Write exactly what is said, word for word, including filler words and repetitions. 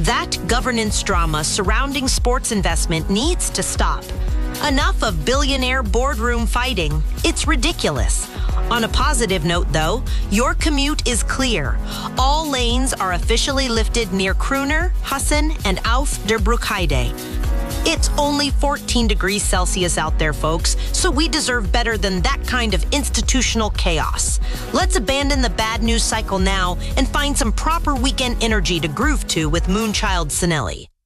That governance drama surrounding sports investment needs to stop. Enough of billionaire boardroom fighting. It's ridiculous. On a positive note, though, your commute is clear. All lanes are officially lifted near Kruner, Hassan, and Auf der Bruckheide. It's only fourteen degrees Celsius out there, folks, so we deserve better than that kind of institutional chaos. Let's abandon the bad news cycle now and find some proper weekend energy to groove to with Moonchild Sinelli.